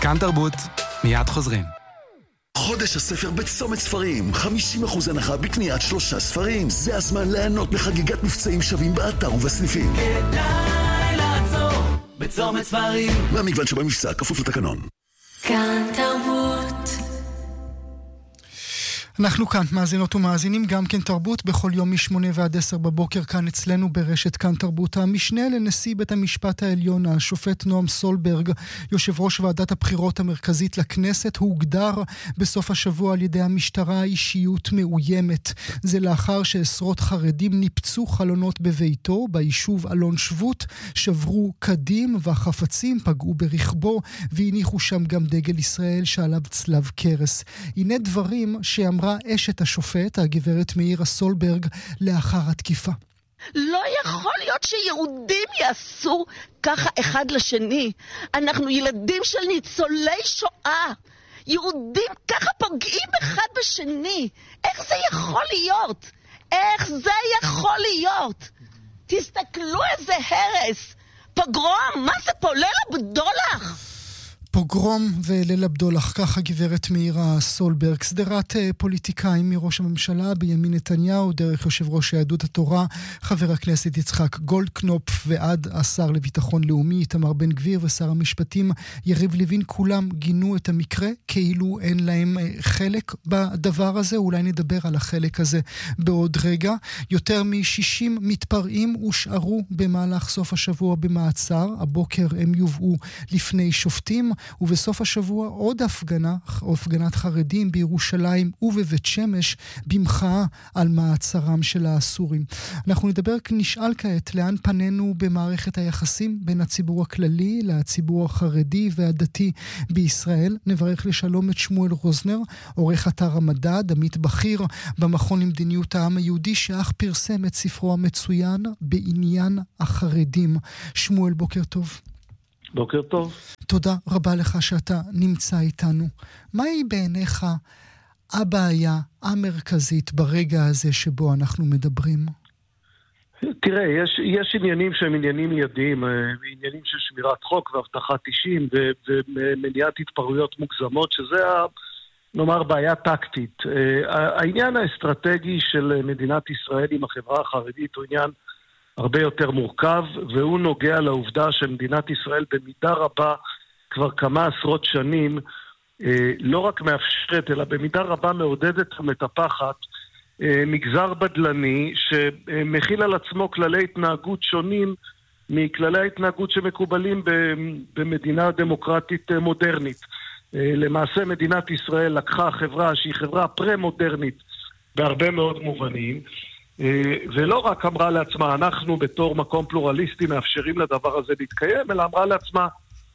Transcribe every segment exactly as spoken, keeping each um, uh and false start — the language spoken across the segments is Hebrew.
כאן תרבות, מיד חוזרים. חודש הספר בצומת ספרים, חמישים אחוז הנחה בקניית שלושה ספרים. זה הזמן ליהנות מחגיגת מבצעים שווים באתר ובסניפים. כדאי לעצור בצומת ספרים. מהמגוון שבמבצע כפוף לתקנון. כאן תרבות. אנחנו כאן, מאזינות ומאזינים, גם כן תרבות, בכל יום משמונה ועד עשר בבוקר, כאן אצלנו ברשת כאן תרבות. המשנה לנשיא בית המשפט העליון, השופט נועם סולברג, יושב ראש ועדת הבחירות המרכזית לכנסת, הוגדר בסוף השבוע על ידי המשטרה אישיות מאוימת. זה לאחר שעשרות חרדים ניפצו חלונות בביתו, ביישוב אלון שבות, שברו קדים והחפצים פגעו ברכבו, והניחו שם גם דגל ישראל שעליו צלב קרס. הנה דברים שאמרה אשת השופט, הגברת מאירה סולברג, לאחר התקיפה. לא יכול להיות שיהודים יעשו ככה אחד לשני. אנחנו ילדים של ניצולי שואה. יהודים ככה פוגעים אחד בשני. איך זה יכול להיות? איך זה יכול להיות? תסתכלו איזה הרס. פוגרום, מה זה פה? ליל הבדולח. פוגרום וליל הבדולח, ככה גברת מאירה סולברג. סדרת פוליטיקאים מראש הממשלה בנימין נתניהו דרך יושב ראש יהדות התורה חבר הכנסת יצחק גולדקנופ ועד השר לביטחון לאומי איתמר בן גביר ושר המשפטים יריב לוין, כולם גינו את המקרה כאילו אין להם חלק בדבר הזה. אולי נדבר על החלק הזה בעוד רגע. יותר מ-שישים מתפרעים הושארו במהלך סוף השבוע במעצר. הבוקר הם יובאו לפני שופטים, ובסוף השבוע עוד הפגנה, הפגנת חרדים בירושלים ובבית שמש במחאה על מעצרם של האסורים. אנחנו נדבר, נשאל כעת לאן פנינו במערכת היחסים בין הציבור הכללי לציבור החרדי והדתי בישראל. נברך לשלום את שמואל רוזנר, עורך אתר המדד, עמית בכיר במכון למדיניות העם היהודי, שאך פרסם את ספרו המצוין בעניין החרדים. שמואל, בוקר טוב. בוקר טוב. תודה רבה לך שאתה נמצא איתנו. מהי בעיניך הבעיה המרכזית ברגע הזה שבו אנחנו מדברים? תראה, יש, יש עניינים שהם עניינים מיידיים, עניינים של שמירת חוק והבטחת אישים ומניעת התפרעויות מוגזמות, שזה נאמר בעיה טקטית. העניין האסטרטגי של מדינת ישראל עם החברה החרדית הוא עניין הרבה יותר מורכב, והוא נוגע לעובדה שמדינת ישראל במידה רבה כבר כמה עשרות שנים אה, לא רק מאפשרת, אלא במידה רבה מעודדת ומטפחת אה, מגזר בדלני שמכיל על עצמו כללי התנהגות שונים מכללי ההתנהגות שמקובלים במדינה דמוקרטית מודרנית. אה, למעשה מדינת ישראל לקחה חברה שהיא חברה פרה-מודרנית בהרבה מאוד מובנים, ולא רק אמרה לעצמה, אנחנו בתור מקום פלורליסטי מאפשרים לדבר הזה להתקיים, אלא אמרה לעצמה,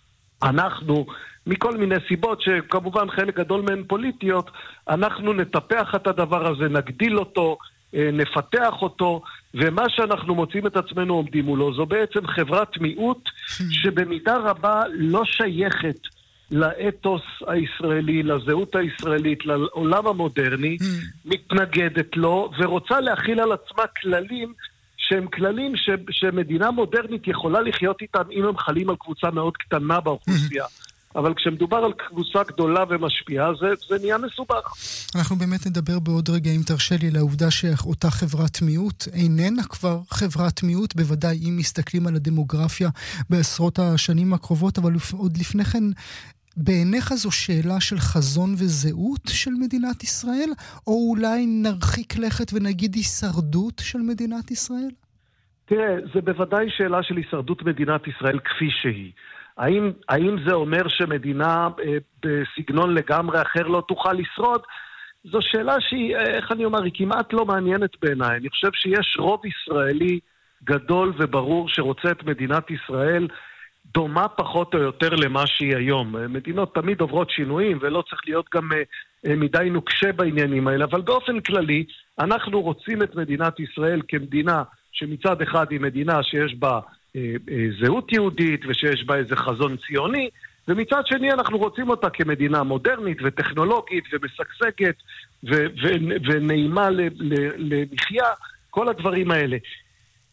אנחנו, מכל מיני סיבות שכמובן חלק גדול מהן פוליטיות, אנחנו נטפח את הדבר הזה, נגדיל אותו, נפתח אותו, ומה שאנחנו מוצאים את עצמנו עומדים מולו, זו בעצם חברת מיעוט שבמידה רבה לא שייכת לאתוס הישראלי, לזהות הישראלית, לעולם המודרני, מתנגדת לו ורוצה להכיל על עצמה כללים שהם כללים ש, שמדינה מודרנית יכולה לחיות איתם אם הם חלים על קבוצה מאוד קטנה באוכלוסייה. אבל כשמדובר על קבוצה גדולה ומשפיעה, זה, זה נהיה מסובך. אנחנו באמת נדבר בעוד רגע, אם תרשה לי, לעובדה שאותה חברת מיעוט איננה כבר חברת מיעוט, בוודאי אם מסתכלים על הדמוגרפיה בעשרות השנים הקרובות, אבל עוד לפני כן, בעיניך זו שאלה של חזון וזהות של מדינת ישראל, או אולי נרחיק לכת ונגיד הישרדות של מדינת ישראל? תראה, זה בוודאי שאלה של הישרדות מדינת ישראל כפי שהיא. האם, האם זה אומר שמדינה אה, בסגנון לגמרי אחר לא תוכל לשרוד? זו שאלה שהיא, איך אני אומר, היא כמעט לא מעניינת בעיניי. אני חושב שיש רוב ישראלי גדול וברור שרוצה את מדינת ישראל דומה פחות או יותר למה שהיא היום. מדינות תמיד עוברות שינויים, ולא צריך להיות גם מדי נוקשה בעניינים האלה, אבל באופן כללי, אנחנו רוצים את מדינת ישראל כמדינה שמצד אחד היא מדינה שיש בה זהות יהודית, ושיש בה איזה חזון ציוני, ומצד שני אנחנו רוצים אותה כמדינה מודרנית וטכנולוגית ומשגשגת ו- ו- ונעימה למחיה, כל הדברים האלה.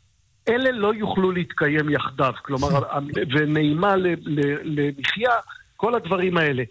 אלה לא יוכלו להתקיים יחדיו, כלומר, ונעימה למחיה, כל הדברים האלה.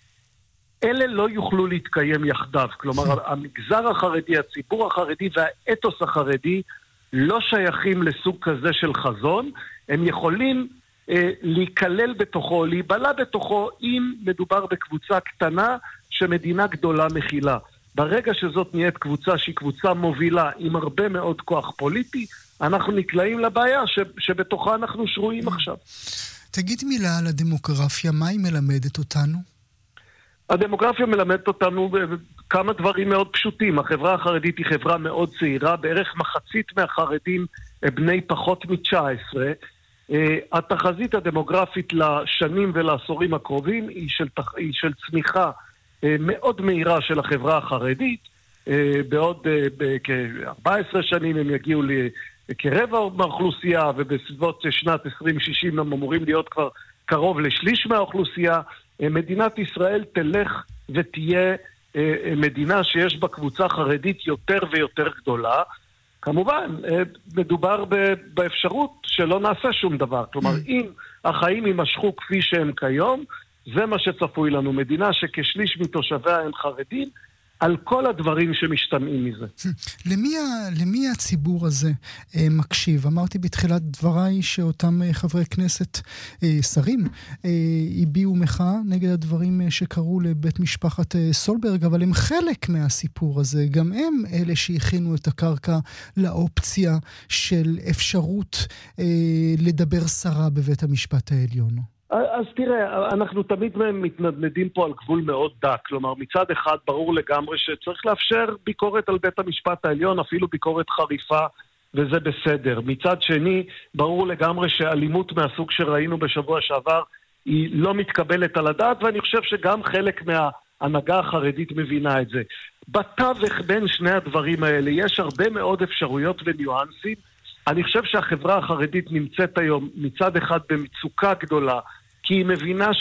אלה לא יוכלו להתקיים יחדיו. כלומר, המגזר החרדי, הציבור החרדי והאתוס החרדי לא שייכים לסוג כזה של חזון. הם יכולים אה, להיכלל בתוכו, להיבלה בתוכו, אם מדובר בקבוצה קטנה שמדינה גדולה מכילה. ברגע שזאת נהיית קבוצה שהיא קבוצה מובילה עם הרבה מאוד כוח פוליטי, אנחנו נקלעים לבעיה ש, שבתוכה אנחנו שרויים עכשיו. תגיד מילה על הדמוגרפיה, מה היא מלמדת אותנו? הדמוגרפיה מלמדת אותנו כמה דברים מאוד פשוטים. החברה החרדית היא חברה מאוד צעירה, בערך מחצית מהחרדים בני פחות מ-תשע עשרה. התחזית הדמוגרפית לשנים ולעשורים הקרובים היא של, היא של צמיחה מאוד מהירה של החברה החרדית. בעוד כ-ארבע עשרה שנים הם יגיעו כרבע מהאוכלוסייה, ובסביבות שנת עשרים שישים הם אמורים להיות כבר קרוב לשליש מהאוכלוסייה. מדינת ישראל תלך ותהיה מדינה שיש בה קבוצה חרדית יותר ויותר גדולה. כמובן, מדובר באפשרות שלא נעשה שום דבר. כלומר, אם החיים יימשכו כפי שהם כיום, זה מה שצפוי לנו. מדינה שכשליש מתושביה הם חרדים, על כל הדברים שמשתמעים מזה. למי, למי הציבור הזה אה, מקשיב? אמרתי בתחילת דבריי שאותם אה, חברי כנסת, אה, שרים, אה, הביעו מחאה נגד הדברים אה, שקרו לבית משפחת אה, סולברג, אבל הם חלק מהסיפור הזה. גם הם אלה שהכינו את הקרקע לאופציה של אפשרות אה, לדבר שרה בבית המשפט העליון. אז תראה, אנחנו תמיד מתנדנדים פה על גבול מאוד דק. כלומר, מצד אחד ברור לגמרי שצריך לאפשר ביקורת על בית המשפט העליון, אפילו ביקורת חריפה, וזה בסדר. מצד שני, ברור לגמרי שאלימות מהסוג שראינו בשבוע שעבר היא לא מתקבלת על הדעת, ואני חושב שגם חלק מההנהגה החרדית מבינה את זה. בתווך בין שני הדברים האלה יש הרבה מאוד אפשרויות וניואנסים. אני חושב שהחברה החרדית נמצאת היום מצד אחד במצוקה גדולה, כי היא מבינה